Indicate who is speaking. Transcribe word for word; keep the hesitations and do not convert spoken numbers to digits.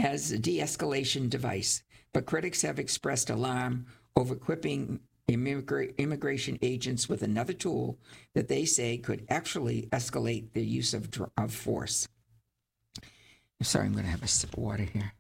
Speaker 1: as a de-escalation device, but critics have expressed alarm over equipping immigra- immigration agents with another tool that they say could actually escalate the use of, of force. Sorry, I'm going to have a sip of water here.